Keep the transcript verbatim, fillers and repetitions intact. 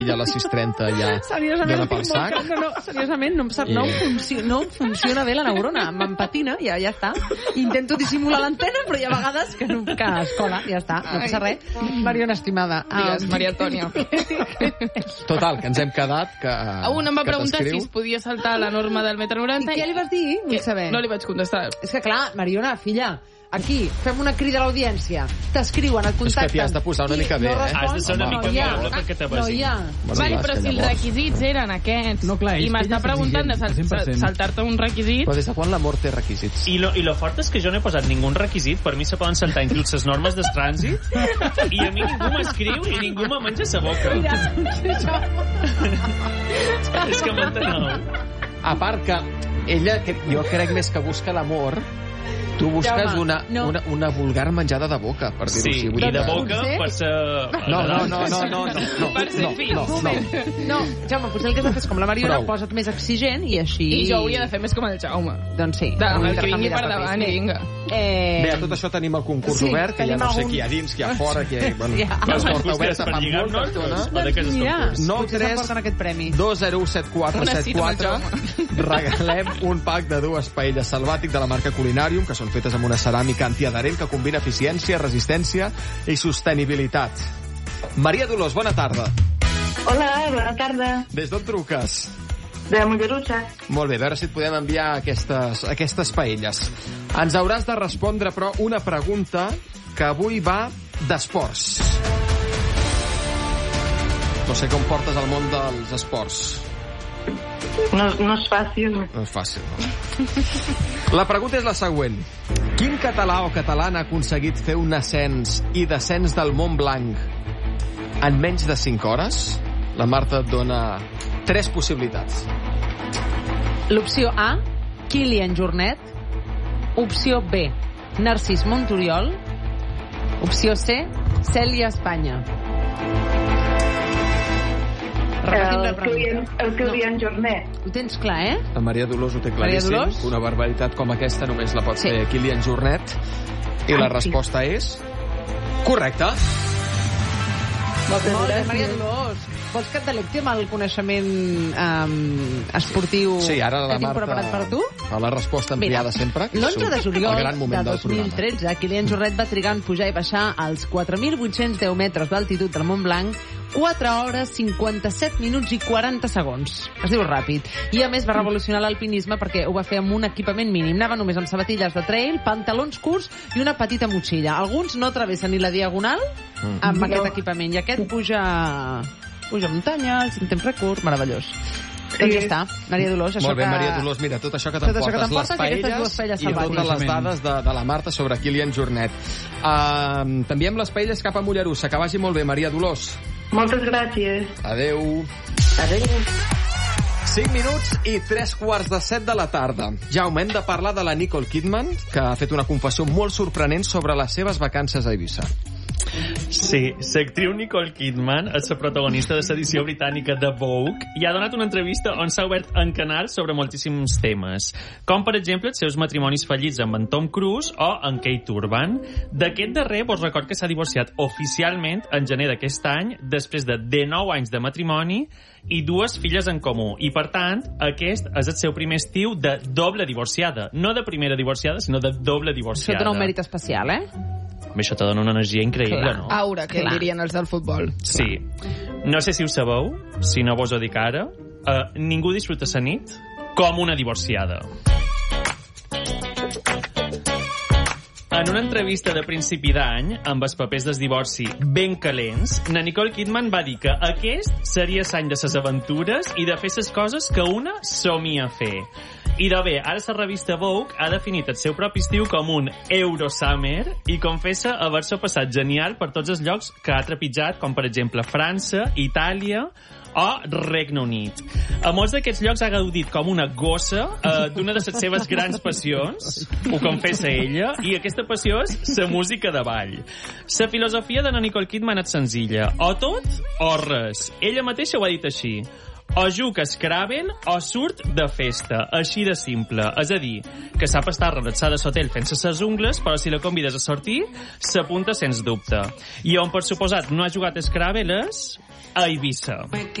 a les sis trenta ja seriosament, dona pel sac. No, no, seriosament, no em, sap, no, em funcio, no em funciona bé la neurona. M'empatina, ja, ja està. Intento dissimular l'antena, però hi ha vegades que no que escola, ja està, no passa res. Mariona, estimada. Digues, Maria Antònia. Total, que ens hem quedat que... Un em va preguntar si es podia saltar la norma del metre noranta. I què li vas dir? Vull saber. No li vaig contestar. És que clar, Mariona, filla, aquí, fem una crida a l'audiència, t'escriuen, et contacten... És que t'hi has de posar una mica bé, no eh? Has de ser una mica amable perquè te vagi. No hi ha. Bueno, Vale, clar, però és si que els llavors- requisits eren aquests No, clar, és i que m'està ella és preguntant de exigent, sal cent per cent. saltar-te un requisit... Però des de quan l'amor té requisits? I lo, I lo fort és que jo no he posat ningú requisit. Per mi se poden saltar inclús les normes de trànsit i a mi ningú m'escriu i ningú me menja sa boca. És que m'enteneu. A part que ella, que jo crec més que busca l'amor, tu busques Jaume, una, no. una, una vulgar menjada de boca, per dir-ho Sí, així. i Vull de dir que- boca Potser? per ser... No, no, no, no, no, no, no, Per ser no, fins. no, no. No, Jaume, potser el que has de fer és com la Mariona, Prou. posa't més exigent i així... I jo hauria de fer més com el Jaume. Doncs sí. De, un amb el que intercanvi vingui de per papers. davant i vinga. Eh... Bé, a tot això tenim el concurs Sí, obert, que ja tenim no sé algun- qui hi ha dins, qui hi ha fora, qui hi ha... Bueno, Ja. la Els porta concursos oberta per fa molta lligar-nos estona. o de què és el Mira, concurs? nou potser tres s'emporten aquest premi. dos zero un set quatre Una set cita amb el quatre regalem un pack de dues paelles salvàtic de la marca Culinarium, que són fetes amb una ceràmica antiadherent que combina eficiència, resistència i sostenibilitat. Maria Dolors, bona tarda. Hola, bona tarda. Des d'on truques? De Mollerussa. Molt bé, a veure si et podem enviar aquestes, aquestes paelles. Ens hauràs de respondre, però, una pregunta que avui va d'esports. No sé com portes al món dels esports. No, no és fàcil. No és fàcil, no? La pregunta és la següent. Quin català o catalana ha aconseguit fer un ascens i descens del Mont Blanc en menys de cinc hores? La Marta et dona tres possibilitats. L'opció A, Kilian Jornet. Opció B, Narcís Montoriol. Opció C, Cèlia Espanya. Repetim la El Kilian, pregunta. el Kilian Jornet. Ho tens clar, eh? La Maria Dolors ho té Maria claríssim. Dolors? Una barbaritat com aquesta només la pot Sí. fer Kilian Jornet. I la Ai, sí. resposta és... correcta. Moltes Molt bé, gràcies. Maria Dolors. Vols que et delecti amb el coneixement um, esportiu Sí, ara la que tinc Marta preparat per tu? fa la resposta ampliada sempre. que L'onze de és juliol el gran moment de del dos mil tretze, Kilian Jornet va trigar en pujar i baixar als quatre mil vuit-cents deu metres d'altitud del Mont Blanc, quatre hores, cinquanta-set minuts i quaranta segons. Es diu ràpid. I a més va revolucionar l'alpinisme perquè ho va fer amb un equipament mínim. Anava només amb sabatilles de trail, pantalons curts i una petita motxilla. Alguns no travessen ni la diagonal amb Mm. aquest No. equipament. I aquest puja... puja muntanyes, en temps rècord, meravellós. Doncs ja està, Maria Dolors. Això Molt bé, que... Maria Dolors, mira, tot això que Tot això que t'emportes, t'emportes les i aquestes dues paelles paelles i totes salvàtiques. les dades de, de la Marta sobre Kilian Jornet. Uh, T'enviem les paelles cap a Mollerussa. Que vagi molt bé, Maria Dolors. Moltes gràcies. Adeu. Adéu. cinc minuts i tres quarts de set de la tarda. Jaume, hem de parlar de la Nicole Kidman, que ha fet una confessió molt sorprenent sobre les seves vacances a Eivissa. Sí, l'actriu Nicole Kidman és la protagonista de l'edició britànica de Vogue i ha donat una entrevista on s'ha obert en canal sobre moltíssims temes, com per exemple els seus matrimonis fallits amb en Tom Cruise o en Kate Urban. D'aquest darrer vos record que s'ha divorciat oficialment en gener d'aquest any després de dinou anys de matrimoni i dues filles en comú. I, per tant, aquest és el seu primer estiu de doble divorciada. No de primera divorciada, sinó de doble Això divorciada. té un mèrit especial, eh? Bé, això te dona una energia increïble, Clar. no? Aura, que Clar. dirien els del futbol. Sí. No sé si ho sabeu, si no vos ho dic ara, uh, ningú disfruta la nit com una divorciada. En una entrevista de principi d'any, amb els papers del divorci ben calents, na Nicole Kidman va dir que aquest seria l'any de ses aventures i de fer les coses que una somia fer. I de bé, ara la revista Vogue ha definit el seu propi estiu com un Eurosummer i confessa haver-se passat genial per tots els llocs que ha trepitjat, com per exemple França, Itàlia o Regne Unit. A molts d'aquests llocs ha gaudit com una gossa eh, d'una de les seves grans passions, ho confessa ella, i aquesta passió és la música de ball. La filosofia de la Nicole Kidman és senzilla, o tot o res. Ella mateixa ho ha dit així. o juga a Scrabble o surt de festa. Així de simple. És a dir, que sap estar relaxada sota ell fent-se ses ungles, però si la convides a sortir, s'apunta sens dubte. I on, per suposat, no ha jugat a Scrabble és a Eivissa.